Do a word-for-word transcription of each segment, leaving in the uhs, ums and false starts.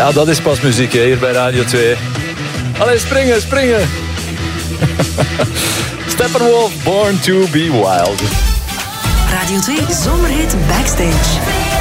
Ja, dat is pas muziek hè, hier bij Radio twee. Allee, springen, springen. Steppenwolf, Born to be Wild. Radio twee Zomerhit Backstage.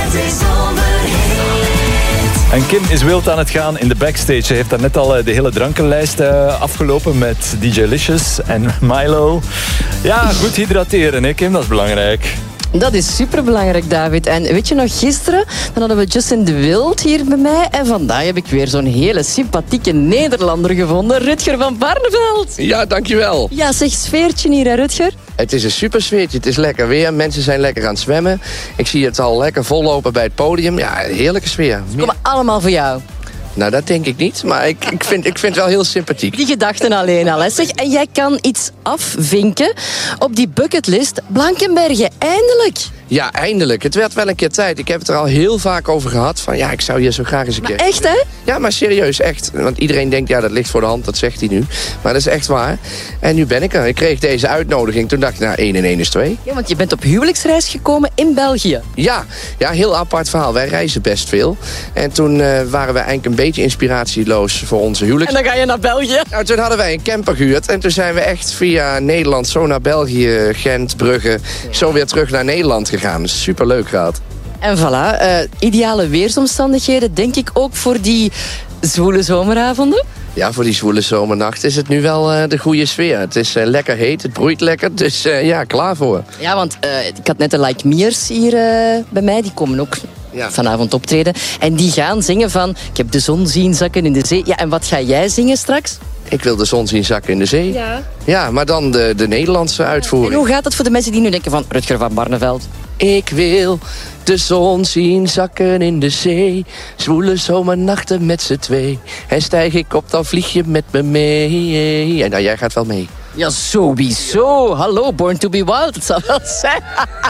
En Kim is wild aan het gaan in de backstage. Ze heeft daar net al de hele drankenlijst afgelopen met D J Licious en Milo. Ja, goed hydrateren hè Kim, dat is belangrijk. Dat is superbelangrijk, David. En weet je nog, gisteren dan hadden we Justin de Wild hier bij mij. En vandaag heb ik weer zo'n hele sympathieke Nederlander gevonden. Rutger van Barneveld. Ja, dankjewel. Ja, zeg, sfeertje hier, hè, Rutger? Het is een super sfeertje. Het is lekker weer. Mensen zijn lekker aan het zwemmen. Ik zie het al lekker vollopen bij het podium. Ja, een heerlijke sfeer. Ze komen allemaal voor jou. Nou, dat denk ik niet. Maar ik, ik, vind, ik vind het wel heel sympathiek. Die gedachten alleen al, hè. Zeg, en jij kan iets afvinken op die bucketlist. Blankenberge, eindelijk. Ja, eindelijk. Het werd wel een keer tijd. Ik heb het er al heel vaak over gehad. Van ja, ik zou hier zo graag eens een maar keer... echt, hè? Ja, maar serieus, echt. Want iedereen denkt, ja, dat ligt voor de hand. Dat zegt hij nu. Maar dat is echt waar. En nu ben ik er. Ik kreeg deze uitnodiging. Toen dacht ik, nou, één en één is twee. Ja, want je bent op huwelijksreis gekomen in België. Ja, ja, heel apart verhaal. Wij reizen best veel. En toen uh, waren we eigenlijk een beetje inspiratieloos voor onze huwelijk. En dan ga je naar België. Nou, toen hadden wij een camper gehuurd. En toen zijn we echt via Nederland zo naar België, Gent, Brugge... zo weer terug naar Nederland gegaan. Superleuk gehad. En voilà, uh, ideale weersomstandigheden, denk ik ook voor die zwoele zomeravonden. Ja, voor die zwoele zomernacht is het nu wel uh, de goede sfeer. Het is uh, lekker heet, het broeit lekker, dus uh, ja, klaar voor. Ja, want uh, ik had net de Like Meers hier uh, bij mij, die komen ook ja. vanavond optreden. En die gaan zingen van, ik heb de zon zien zakken in de zee. Ja, en wat ga jij zingen straks? Ik wil de zon zien zakken in de zee. Ja. Ja, maar dan de, de Nederlandse uitvoering. En hoe gaat het voor de mensen die nu denken van Rutger van Barneveld? Ik wil de zon zien zakken in de zee. Zwoele zomernachten met z'n twee. En stijg ik op, dan vlieg je met me mee. En nou, jij gaat wel mee. Ja, sowieso. Hallo, Born to be Wild. Het zal wel zijn.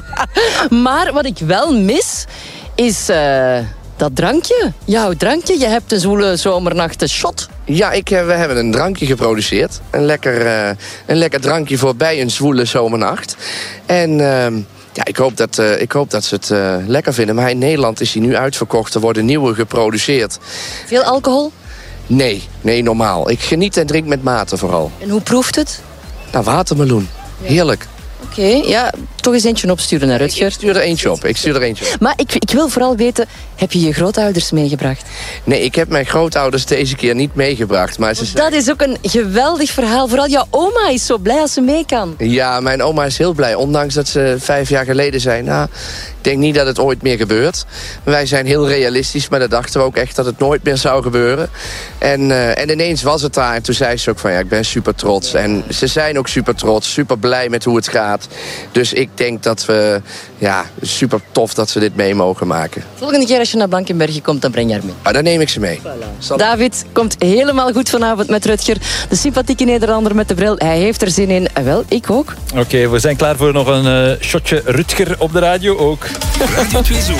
Maar wat ik wel mis, is uh, dat drankje. Jouw drankje. Je hebt een zwoele zomernachten shot. Ja, ik, we hebben een drankje geproduceerd. Een lekker, uh, een lekker drankje voor bij een zwoele zomernacht. En... Uh, Ja, ik hoop, dat, uh, ik hoop dat ze het uh, lekker vinden. Maar in Nederland is hij nu uitverkocht. Er worden nieuwe geproduceerd. Veel alcohol? Nee, nee, normaal. Ik geniet en drink met mate vooral. En hoe proeft het? Nou, watermeloen. Ja. Heerlijk. Oké, okay, ja, toch eens eentje opsturen naar Rutger. Ik stuur er eentje op, ik stuur er eentje op. Maar ik, ik wil vooral weten, heb je je grootouders meegebracht? Nee, ik heb mijn grootouders deze keer niet meegebracht. Maar ze dat is ook een geweldig verhaal. Vooral jouw oma is zo blij als ze mee kan. Ja, mijn oma is heel blij. Ondanks dat ze vijf jaar geleden zei... Nou, ik denk niet dat het ooit meer gebeurt. Wij zijn heel realistisch, maar dat dachten we ook echt dat het nooit meer zou gebeuren. En, uh, en ineens was het daar. En toen zei ze ook van, ja, ik ben super trots. En ze zijn ook super trots, super blij met hoe het gaat. Dus ik denk dat we, ja, super tof dat ze dit mee mogen maken. Volgende keer als je naar Blankenberge komt, dan breng je haar mee. Ah, dan neem ik ze mee. Voilà. David komt helemaal goed vanavond met Rutger. De sympathieke Nederlander met de bril. Hij heeft er zin in. En wel, ik ook. Oké, okay, we zijn klaar voor nog een uh, shotje Rutger op de radio ook. Radio twee